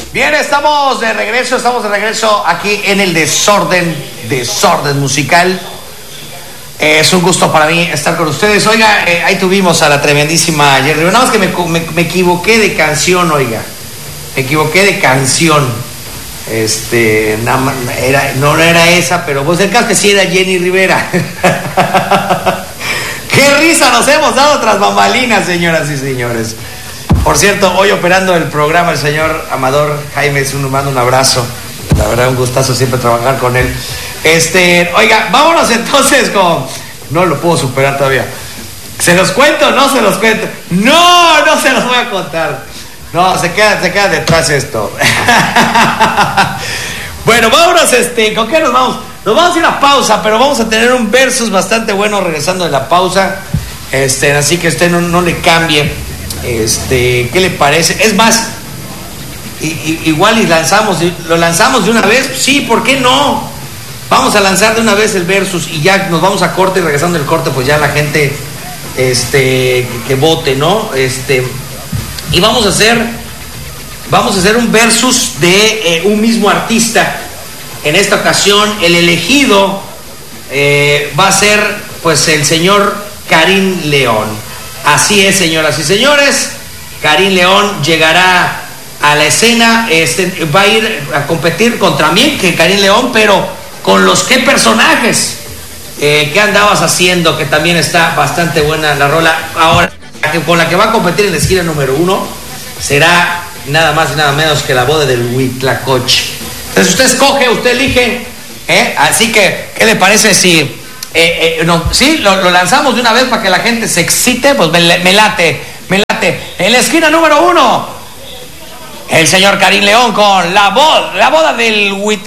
Bien, estamos de regreso aquí en el desorden musical. Es un gusto para mí estar con ustedes. Oiga, ahí tuvimos a la tremendísima Jerry. Nada más que me equivoqué de canción, oiga. Me equivoqué de canción. No era esa, pero pues el caso que sí era Jenny Rivera. ¡Qué risa nos hemos dado tras bambalinas, señoras y señores! Por cierto, hoy operando el programa el señor Amador Jaime, mando un abrazo. La verdad, un gustazo siempre trabajar con él. Oiga, vámonos entonces con... No lo puedo superar todavía. ¿Se los cuento o no se los cuento? No se los voy a contar. No, se queda detrás esto. Bueno, vámonos, ¿con qué nos vamos? Nos vamos a ir a pausa, pero vamos a tener un versus bastante bueno regresando de la pausa. Así que usted no le cambie. ¿Qué le parece? Es más, igual lo lanzamos de una vez. Sí, ¿por qué no? Vamos a lanzar de una vez el versus y ya nos vamos a corte, y regresando del corte, pues ya la gente que vote, ¿no? Y vamos a hacer un versus de un mismo artista. En esta ocasión el elegido va a ser pues el señor Karim León. Así es, señoras y señores, Karim León llegará a la escena, va a ir a competir contra mí, que Karim León, pero con los qué personajes, qué andabas haciendo, que también está bastante buena la rola. Ahora, con la que va a competir en la esquina número 1 será nada más y nada menos que la boda del Huitlacoche. Entonces usted escoge, usted elige, así que, ¿qué le parece si... lo lanzamos de una vez para que la gente se excite? Pues me late. En la esquina número 1, el señor Karim León con la boda del Huitlacoche.